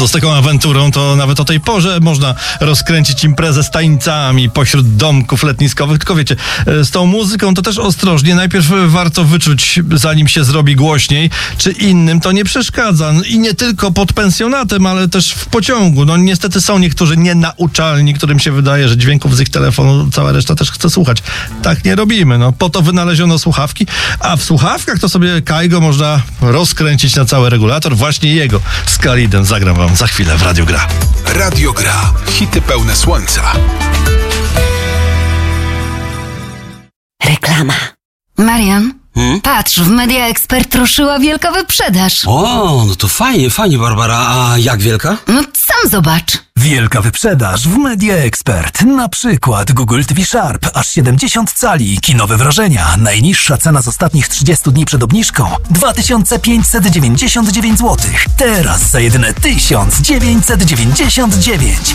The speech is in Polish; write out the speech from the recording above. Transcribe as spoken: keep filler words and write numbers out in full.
To z taką awanturą to nawet o tej porze można rozkręcić imprezę z tańcami pośród domków letniskowych. Tylko wiecie, z tą muzyką to też ostrożnie. Najpierw warto wyczuć, zanim się zrobi głośniej, czy innym to nie przeszkadza. I nie tylko pod pensjonatem, ale też w pociągu. No niestety są niektórzy nienauczalni, którym się wydaje, że dźwięków z ich telefonu cała reszta też chce słuchać. Tak nie robimy. No po to wynaleziono słuchawki, a w słuchawkach to sobie Kaigo można rozkręcić na cały regulator. Właśnie jego z Khalidem zagram wam za chwilę w Radio Gra. Radio Gra. Hity pełne słońca. Reklama. Marian, hmm? patrz, w Media Expert ruszyła wielka wyprzedaż. O, no to fajnie, fajnie, Barbara. A jak wielka? No sam zobacz. Wielka wyprzedaż w Media Expert. Na przykład Google T V Sharp, aż siedemdziesiąt cali, kinowe wrażenia. Najniższa cena z ostatnich trzydziestu dni przed obniżką dwa tysiące pięćset dziewięćdziesiąt dziewięć złotych. Teraz za jedyne tysiąc dziewięćset dziewięćdziesiąt dziewięć.